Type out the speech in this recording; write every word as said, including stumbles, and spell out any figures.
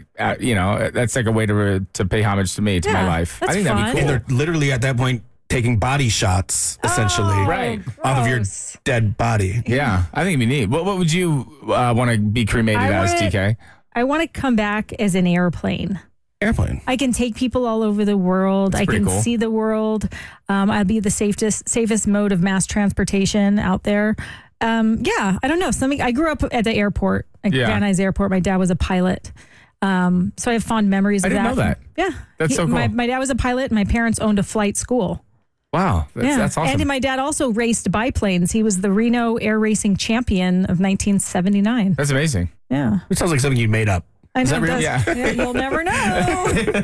uh, you know, that's like a way to to pay homage to me, to Yeah, my life. that's I think fun. that'd be And cool. they're literally at that point taking body shots, essentially, Oh, Right. off of your gross. dead body. Yeah, I think it'd be neat. What What would you uh, want to be cremated I as, wanna- T K? I want to come back as an airplane. Airplane. I can take people all over the world. That's I pretty can cool. see the world. Um, I'll be the safest safest mode of mass transportation out there. Um, yeah, I don't know. Something. I grew up at the airport, at Yeah. Van Nuys Airport. My dad was a pilot, um, so I have fond memories I of didn't that. know that. Yeah, That's He- so My, cool. my dad was a pilot. And my parents owned a flight school. Wow, that's, yeah, that's awesome. and my dad also raced biplanes. He was the Reno Air Racing Champion of nineteen seventy-nine. That's amazing. Yeah, It sounds like something you made up. I Is know. that real? it does. Yeah. Yeah, you'll never know.